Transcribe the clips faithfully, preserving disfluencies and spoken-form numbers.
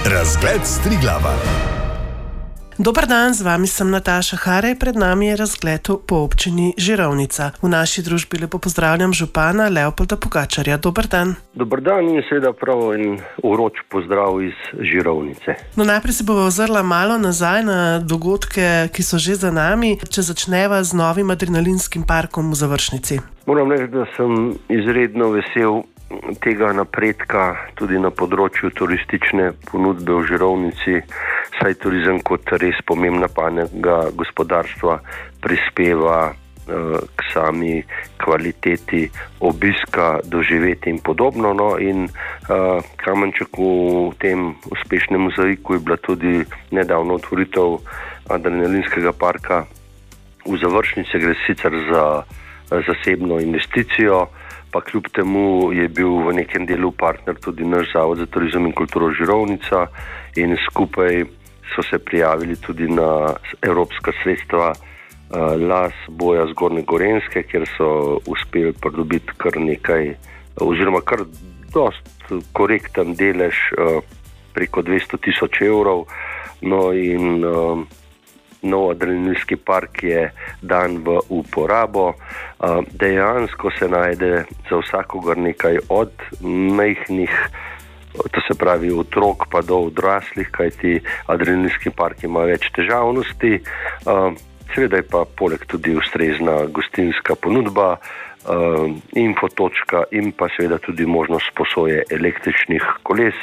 Razgled Striglava. Dober dan, z vami sem Nataša Harej, pred nami je razgled po občini Žirovnica. V naši družbi lepo pozdravljam župana Leopolda Pogačarja. Dober dan. Dober dan in seveda prav in vroč pozdrav iz Žirovnice. No, najprej se bova ozrla malo nazaj na dogodke, ki so že za nami, če začneva z novim adrenalinskim parkom v Završnici. Moram reči, da sem izredno vesel tega napredka tudi na področju turistične ponudbe v Žirovnici, saj turizem kot res pomembna panoga gospodarstva prispeva uh, k sami kvaliteti obiska, doživeti in podobno. No, in uh, kamenček v tem uspešnem mozaiku je bila tudi nedavno otvoritev adrenalinskega parka v Završnici. Gre sicer za uh, zasebno investicijo, pa kljub temu je bil v nekem delu partner tudi naš Zavod za turizem in kulturo Žirovnica in skupaj so se prijavili tudi na evropska sredstva uh, Las Boja Zgornje Gorenjske, kjer so uspeli pridobiti kar nekaj, oziroma kar dost korekten delež uh, preko dvesto tisoč evrov. No in uh, nov adrenalinski park je dan v uporabo. Uh, dejansko se najde za vsakogar nekaj od majhnih, to se pravi otrok pa do odraslih, kajti adrenalinski park ima več težavnosti. Uh, seveda je pa poleg tudi ustrezna gostinska ponudba, uh, infotočka in pa seveda tudi možnost sposoje električnih koles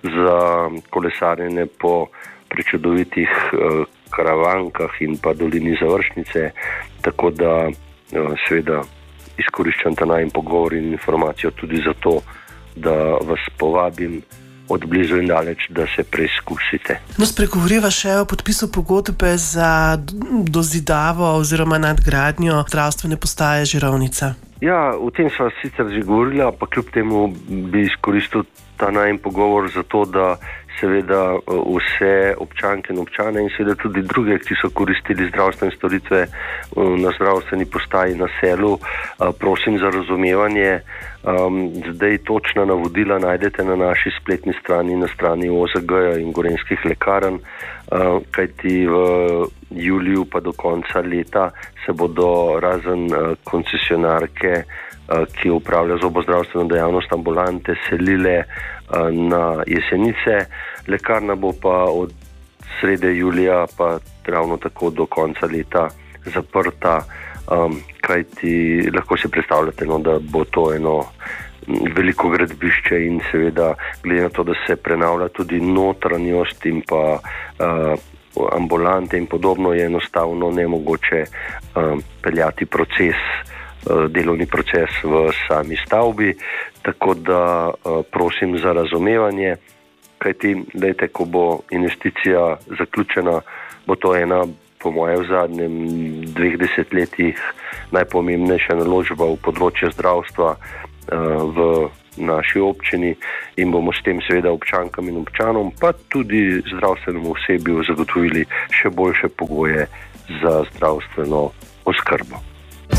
za kolesarjenje po prečudovitih uh, karavankah in pa dolini Završnice, tako da uh, seveda izkoriščam ta najin pogovor in informacijo tudi za to, da vas povabim od blizu in daleč, da se preizkusite. No, spregovoriva še o podpisu pogodbe za dozidavo oziroma nadgradnjo zdravstvene postaje Žirovnica. Ja, o tem sva sicer že govorila, pa kljub temu bi izkoristil ta najin pogovor za to, da seveda vse občanke in občane in seveda tudi druge, ki so koristili zdravstvene storitve na zdravstveni postaji na Selu, prosim za razumevanje. Zdaj točna navodila najdete na naši spletni strani, na strani O Z G-ja in Gorenjskih lekarn, kajti v juliju pa do konca leta se bodo razen koncesionarke, ki upravlja zobozdravstveno dejavnost ambulante, selile na Jesenice. Lekarna bo pa od srede julija pa ravno tako do konca leta zaprta, um, kajti lahko si predstavljate, no, da bo to eno veliko gradbišče in seveda glede na to, da se prenavlja tudi notranjost in pa uh, ambulante in podobno, je enostavno nemogoče um, peljati proces, delovni proces v sami stavbi, tako da uh, prosim za razumevanje, kajti dajte, ko bo investicija zaključena, bo to ena, po moje v zadnjem dveh desetletjih, najpomembnejša naložba v področje zdravstva uh, v naši občini in bomo s tem seveda občankam in občanom, pa tudi zdravstvenemu osebju zagotovili še boljše pogoje za zdravstveno oskrbo.